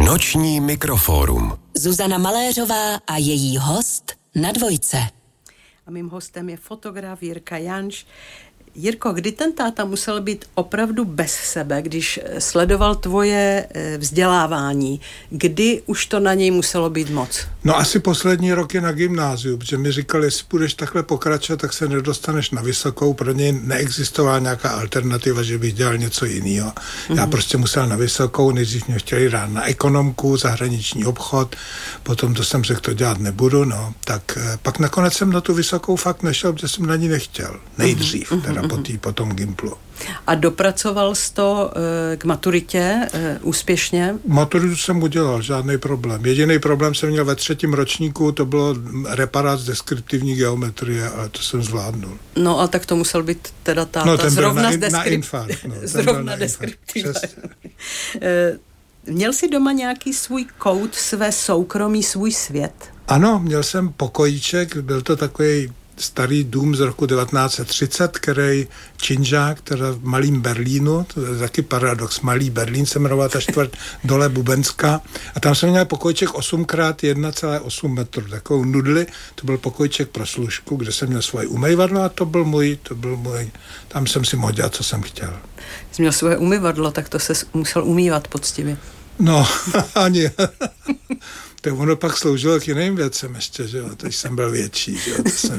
Noční mikrofórum. Zuzana Maléřová a její host na Dvojce. A mým hostem je fotograf Jirka Janč. Jirko, kdy ten táta musel být opravdu bez sebe, když sledoval tvoje vzdělávání? Kdy už to na něj muselo být moc? No asi poslední roky na gymnáziu, protože mi říkali, jestli budeš takhle pokračovat, tak se nedostaneš na vysokou. Pro něj neexistovala nějaká alternativa, že bych dělal něco jiného. Já prostě musel na vysokou, nejdřív mě chtěli dát na ekonomku, zahraniční obchod, potom to jsem řekl, to dělat nebudu, no. Tak pak nakonec jsem na tu vysokou fakt nešel, protože jsem na ní nechtěl. Nejdřív, teda po tom gimplu. A dopracoval jsi to k maturitě úspěšně? Maturitu jsem udělal, žádný problém. Jediný problém jsem měl ve 3. ročníku, to bylo reparát z deskriptivní geometrie, ale to jsem zvládnul. No a tak to musel být teda táta zrovna na infarkt. No, zrovna deskriptiva. Měl jsi doma nějaký svůj kout, své soukromí, svůj svět? Ano, měl jsem pokojíček, byl to takový starý dům z roku 1930, který činžák, teda v malým Berlínu, to je taky paradox, malý Berlín se jmenovala ta čtvrt dole Bubenská, a tam jsem měl pokojček 8x1,8 metru, takovou nudli, to byl pokojček pro služku, kde jsem měl svoje umývadlo a to byl můj, tam jsem si mohl dělat, co jsem chtěl. Jsi měl svoje umyvadlo, tak to se musel umývat poctivě. No, ani. Tak ono pak sloužilo k jiným věcem ještě, že jo, teď jsem byl větší, že jo,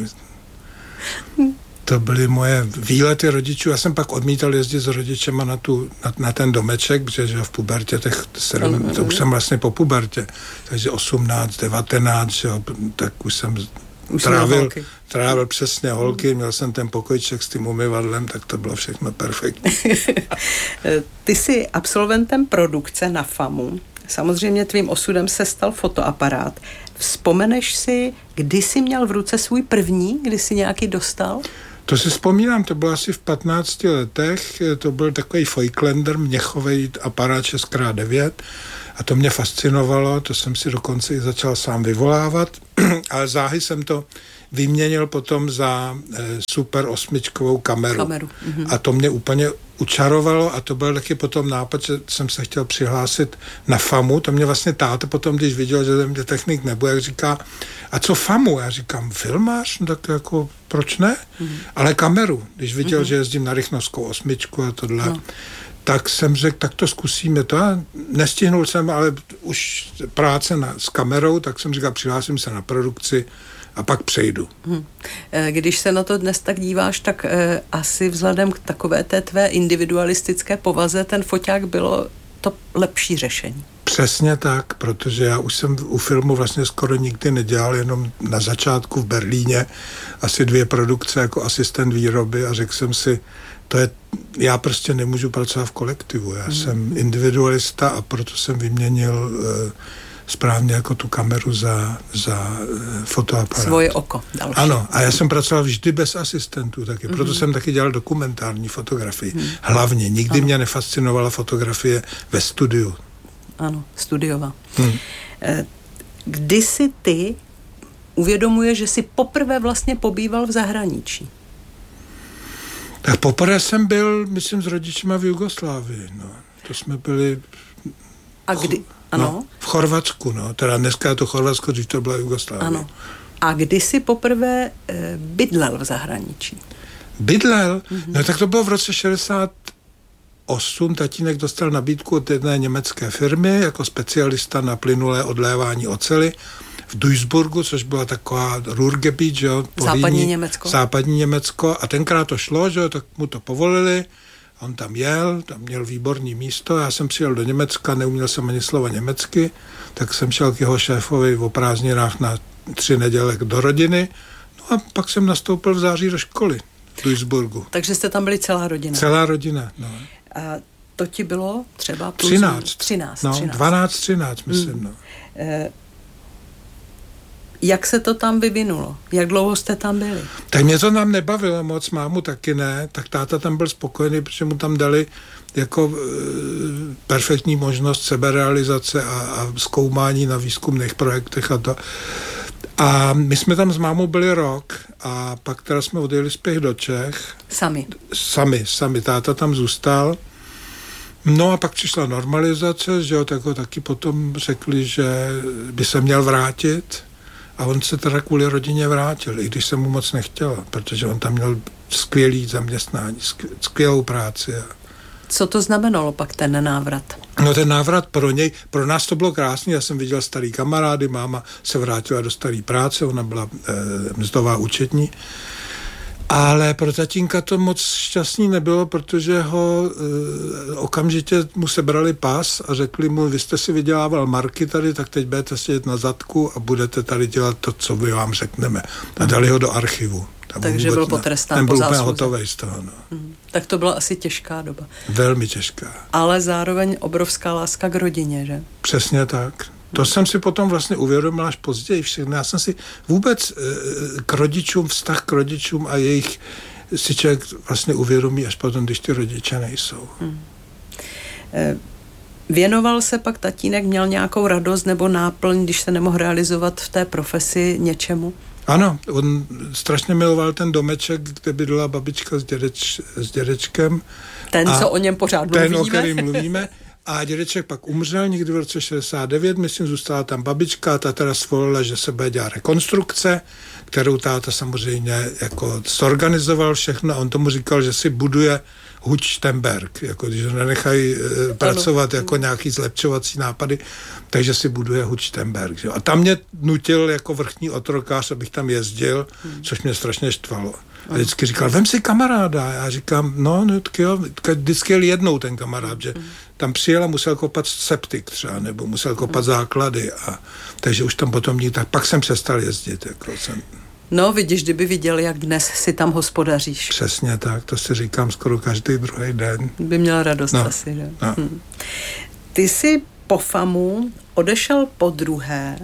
to byly moje výlety rodičů. Já jsem pak odmítal jezdit s rodičema na ten domeček, protože že v pubertě, to už jsem vlastně po pubertě, takže 18, 19, že jo, tak už jsem trávil přesně holky, měl jsem ten pokojček s tím umyvadlem, tak to bylo všechno perfektní. Ty jsi absolventem produkce na FAMu. Samozřejmě tvým osudem se stal fotoaparát. Vzpomeneš si, kdy jsi měl v ruce svůj první, kdy jsi nějaký dostal? To si vzpomínám, to bylo asi v 15 letech, to byl takový Voigtlander, měchový aparát 6x9 a to mě fascinovalo, to jsem si dokonce i začal sám vyvolávat, ale záhy jsem to vyměnil potom za super 8 kameru. A to mě úplně učarovalo a to byl taky potom nápad, že jsem se chtěl přihlásit na FAMu. To mě vlastně táta potom, když viděl, že mě technik nebude, jak říká, a co FAMu? Já říkám, filmář? No tak jako, proč ne? Ale kameru. Když viděl, že jezdím na Rychnovskou 8 a tohle, tak jsem řekl, tak to zkusíme to. A nestihnul jsem, ale už práce s kamerou, tak jsem říkal, přihlásím se na produkci a pak přejdu. Když se na to dnes tak díváš, tak asi vzhledem k takové té tvé individualistické povaze ten foťák bylo to lepší řešení. Přesně tak, protože já už jsem u filmu vlastně skoro nikdy nedělal, jenom na začátku v Berlíně asi 2 produkce jako asistent výroby a řekl jsem si, já prostě nemůžu pracovat v kolektivu, já jsem individualista a proto jsem vyměnil správně jako tu kameru za fotoaparát. Svoje oko. Další. Ano, a já jsem pracoval vždy bez asistentů taky, proto jsem taky dělal dokumentární fotografii. Hlavně, nikdy mě nefascinovala fotografie ve studiu. Ano, studiová. Kdy si ty uvědomuješ, že jsi poprvé vlastně pobýval v zahraničí? Tak poprvé jsem byl, myslím, s rodičima v Jugoslávii. No. To jsme byli... A kdy? Ano. V Chorvatsku, no. Teda dneska je to Chorvatsko, dřív to byla Jugoslávie. Ano. A kdy jsi poprvé bydlel v zahraničí? Bydlel? No tak to bylo v roce 68. Tatínek dostal nabídku od jedné německé firmy jako specialista na plynulé odlévání oceli v Duisburgu, což byla taková Ruhrgebiet, že jo, západní Německo. A tenkrát to šlo, že jo, tak mu to povolili. On tam jel, tam měl výborný místo, já jsem přijel do Německa, neuměl jsem ani slovo německy, tak jsem šel k jeho šéfovi o prázdninách na 3 neděle do rodiny, no a pak jsem nastoupil v září do školy v Duisburgu. Takže jste tam byli celá rodina? Celá rodina, no. A to ti bylo třeba? 13. No, 12-13, myslím, no. Jak se to tam vyvinulo? Jak dlouho jste tam byli? Tak mě to tam nebavilo moc, mámu taky ne, tak táta tam byl spokojený, protože mu tam dali jako perfektní možnost seberealizace a zkoumání na výzkumných projektech a to. A my jsme tam s mámou byli rok a pak teda jsme odjeli zpět do Čech. Sami. Táta tam zůstal. No a pak přišla normalizace, že jo, tak ho taky potom řekli, že by se měl vrátit a on se teda kvůli rodině vrátil, i když se mu moc nechtělo, protože on tam měl skvělý zaměstnání, skvělou práci. Co to znamenalo pak ten návrat? No ten návrat pro nás to bylo krásný, já jsem viděl starý kamarády, máma se vrátila do staré práce, ona byla mzdová účetní, ale pro tatínka to moc šťastný nebylo, protože ho okamžitě mu sebrali pas a řekli mu, vy jste si vydělával marky tady, tak teď budete sedět na zadku a budete tady dělat to, co my vám řekneme. A dali ho do archivu. Takže byl potrestán ten po byl zásluze. úplně hotovej z toho. No. Tak to byla asi těžká doba. Velmi těžká. Ale zároveň obrovská láska k rodině, že? Přesně tak. To jsem si potom vlastně uvědomil až později všechno. Já jsem si vůbec k rodičům, vztah k rodičům a jejich si člověk vlastně uvědomí až potom, když ty rodiče nejsou. Věnoval se pak tatínek, měl nějakou radost nebo náplň, když se nemohl realizovat v té profesi něčemu? Ano, on strašně miloval ten domeček, kde bydlela babička s dědečkem. Ten, co o něm pořád mluvíme. Ten, o kterém mluvíme. A dědeček pak umřel někdy v roce 69, myslím, zůstala tam babička a ta teda svolila, že se bude dělat rekonstrukce, kterou táta samozřejmě jako zorganizoval všechno a on tomu říkal, že si buduje Hučtenberg, jako když ho nenechají pracovat jako nějaký zlepšovací nápady, takže si buduje Hučtenberg. A tam mě nutil jako vrchní otrokář, abych tam jezdil, což mě strašně štvalo. A vždycky říkal, vem si kamaráda. Já říkám, no tak jo, vždycky jel jednou ten kamarád, že tam přijel a musel kopat septik třeba, nebo musel kopat základy. Takže už tam potom tak pak jsem přestal jezdit. No, vidíš, kdyby viděl, jak dnes si tam hospodaříš. Přesně tak, to si říkám skoro každý druhý den. By měl radost asi, že? No. Ty jsi po FAMu odešel podruhé,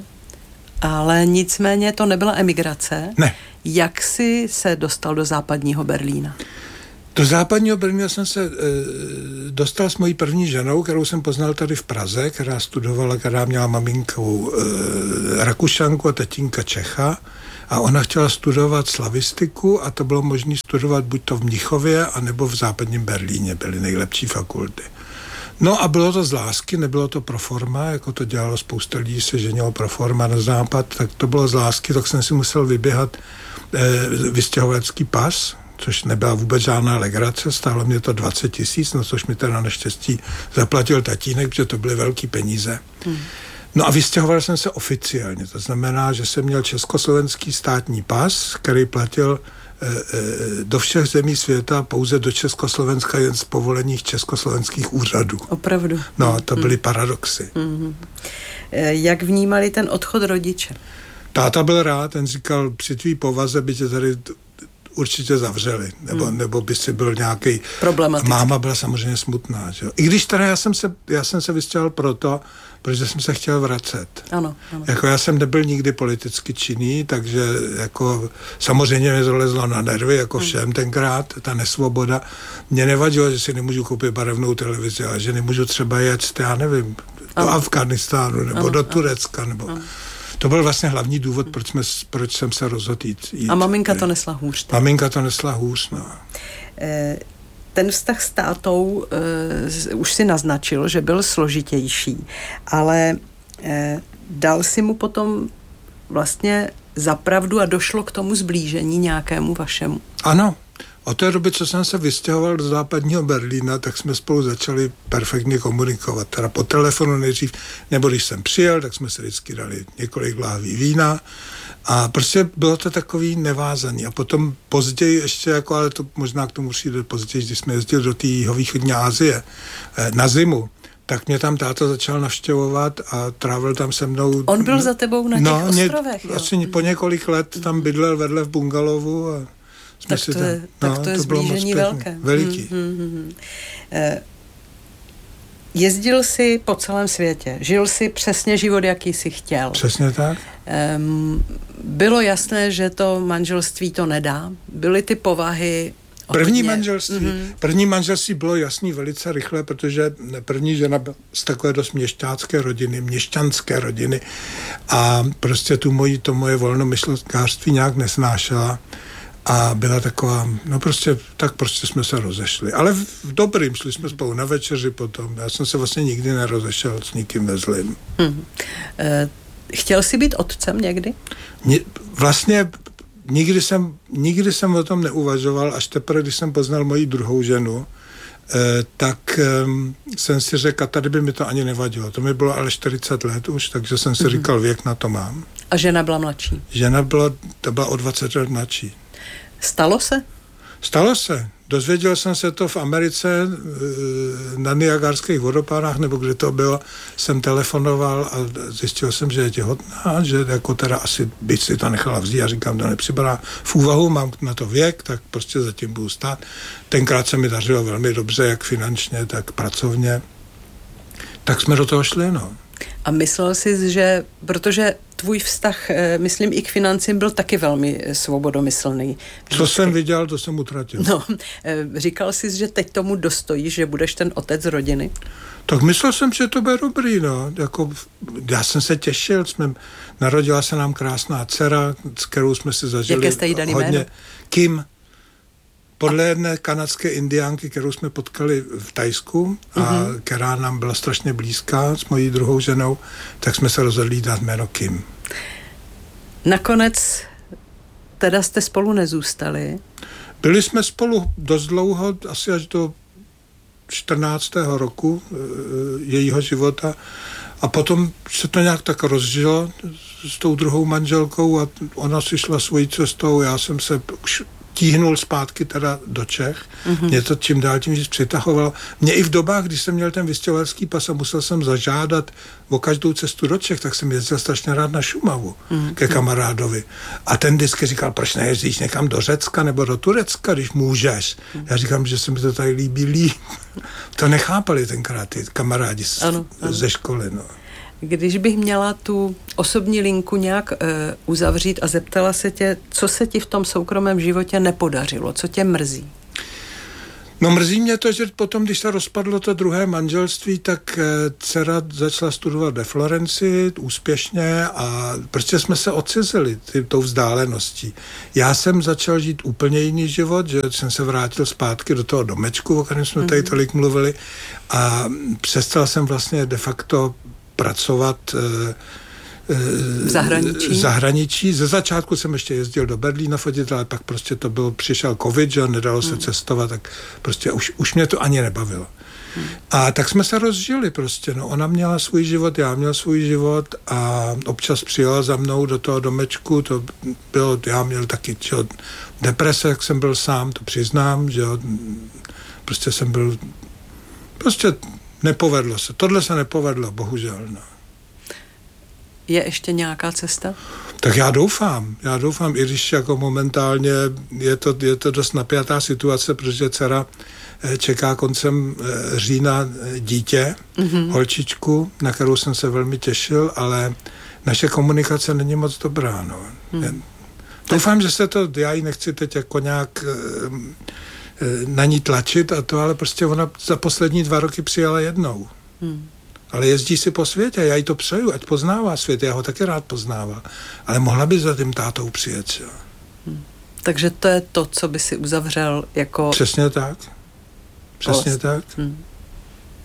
ale nicméně to nebyla emigrace. Ne. Jak jsi se dostal do západního Berlína? Do západního Berlína jsem se dostal s mojí první ženou, kterou jsem poznal tady v Praze, která studovala, která měla maminku Rakušanku a tatínka Čecha. A ona chtěla studovat slavistiku a to bylo možné studovat buď to v Mnichově, anebo v západním Berlíně, byly nejlepší fakulty. No a bylo to z lásky, nebylo to pro forma, jako to dělalo spousta lidí, se ženilo pro forma na západ, tak to bylo z lásky, tak jsem si musel vyběhat vystěhovalecký pas, což nebyla vůbec žádná legrace, stálo mě to 20 000, no což mi teda naštěstí zaplatil tatínek, protože to byly velký peníze. No a vystěhoval jsem se oficiálně, to znamená, že jsem měl československý státní pas, který platil do všech zemí světa, pouze do Československa jen z povolených československých úřadů. Opravdu. No, to byly paradoxy. Jak vnímali ten odchod rodiče? Táta byl rád, ten říkal, při tvý povaze by tě tady určitě zavřeli, nebo by si byl nějaký... Problematický. Máma byla samozřejmě smutná, že jo. I když teda já jsem se vystěhoval proto, protože jsem se chtěl vracet. Ano. Jako já jsem nebyl nikdy politicky činný, takže jako samozřejmě mě zalezlo na nervy, jako všem tenkrát, ta nesvoboda. Mě nevadilo, že si nemůžu koupit barevnou televizi, ale že nemůžu třeba jet, já nevím, do Afghánistánu, nebo do Turecka, nebo... To byl vlastně hlavní důvod, proč jsem se rozhodl jít. A maminka to nesla hůř. Maminka to nesla hůř, no. Ten vztah s tátou už si naznačil, že byl složitější, ale dal si mu potom vlastně za pravdu a došlo k tomu zblížení nějakému vašemu. Ano. Od té doby, co jsem se vystěhoval do západního Berlína, tak jsme spolu začali perfektně komunikovat. Teda po telefonu nejdřív, nebo když jsem přijel, tak jsme se vždycky dali několik lahví vína a prostě bylo to takový nevázaný. A potom později ještě, jako, ale to možná k tomu přijde později, když jsme jezdili do té jihovýchodní Asie na zimu, tak mě tam táta začal navštěvovat a trávil tam se mnou. On byl za tebou na těch ostrovech, jo? Asi po několik let tam bydlel vedle v bungalovu a tak to je zblížení velké. Veliký. Jezdil jsi po celém světě. Žil jsi přesně život, jaký jsi chtěl. Přesně tak. Bylo jasné, že to manželství to nedá. Byly ty povahy První manželství bylo jasný velice rychle, protože první žena byla z takové dost měšťanské rodiny a prostě to moje volnomyšlenkářství nějak nesnášela. A byla taková, no prostě, tak prostě jsme se rozešli. Ale v dobrým, šli jsme spolu na večeři potom. Já jsem se vlastně nikdy nerozešel s nikým ve zlým. Chtěl jsi být otcem někdy? Vlastně nikdy jsem o tom neuvažoval, až teprve, když jsem poznal moji druhou ženu, tak jsem si řekl, a tady by mi to ani nevadilo. To mi bylo ale 40 let už, takže jsem si říkal, věk na to mám. A žena byla mladší? Žena byla o 20 let mladší. Stalo se? Stalo se. Dozvěděl jsem se to v Americe na Niagarských vodopádách, nebo kde to bylo, jsem telefonoval a zjistil jsem, že je těhotná, že jako teda asi by si to nechala vzít a říkám, to nepřipadá v úvahu, mám na to věk, tak prostě zatím budu stát. Tenkrát se mi dařilo velmi dobře, jak finančně, tak pracovně. Tak jsme do toho šli, no. A myslel jsi, že, protože tvůj vztah, myslím, i k financím byl taky velmi svobodomyslný. Co jsem viděl, to jsem utratil. No, říkal jsi, že teď tomu dostojíš, že budeš ten otec rodiny? Tak myslel jsem, že to bude dobrý, no. Jako, já jsem se těšil, narodila se nám krásná dcera, s kterou jsme si zažili. Jaké jste jí dali jméno? Kim. Podle jedné kanadské indiánky, kterou jsme potkali v Thajsku a která nám byla strašně blízká s mojí druhou ženou, tak jsme se rozhodli dát jméno Kim. Nakonec teda jste spolu nezůstali? Byli jsme spolu dost dlouho, asi až do 14. roku jejího života a potom se to nějak tak rozžilo s tou druhou manželkou a ona si šla svojí cestou, já jsem se už tíhnul zpátky teda do Čech. Mě to čím dál tím víc přitahovalo. Mě i v dobách, když jsem měl ten vystěhovalský pas a musel jsem zažádat o každou cestu do Čech, tak jsem jezdil strašně rád na Šumavu ke kamarádovi. A ten vždycky říkal, proč nejezdíš někam do Řecka nebo do Turecka, když můžeš. Já říkám, že se mi to tady líbí líp. To nechápali tenkrát ty kamarádi ze školy. No. Když bych měla tu osobní linku nějak uzavřít a zeptala se tě, co se ti v tom soukromém životě nepodařilo, co tě mrzí? No mrzí mě to, že potom, když se rozpadlo to druhé manželství, tak dcera začala studovat ve Florencii úspěšně a prostě jsme se odcizili tou vzdáleností. Já jsem začal žít úplně jiný život, že jsem se vrátil zpátky do toho domečku, o kterém jsme tady tolik mluvili a přestal jsem vlastně de facto pracovat v zahraničí. Ze začátku jsem ještě jezdil do Berlína fotit, ale pak prostě to bylo, přišel covid, že nedalo se cestovat, tak prostě už mě to ani nebavilo. A tak jsme se rozžili prostě, no. Ona měla svůj život, já měl svůj život a občas přijela za mnou do toho domečku, to bylo, já měl taky deprese, jak jsem byl sám, to přiznám, že prostě jsem byl, prostě nepovedlo se. Tohle se nepovedlo, bohužel. No. Je ještě nějaká cesta? Tak já doufám, i když jako momentálně je to dost napjatá situace, protože dcera čeká koncem října dítě, holčičku, na kterou jsem se velmi těšil, ale naše komunikace není moc dobrá. No. Doufám, že se to, já ji nechci teď jako nějak na ní tlačit a to, ale prostě ona za poslední 2 roky přijala jednou. Ale jezdí si po světě, já jí to přeju, ať poznává svět, já ho taky rád poznává. Ale mohla by za tím tátou přijet. Jo. Takže to je to, co by si uzavřel jako... Přesně tak. Přesně tak.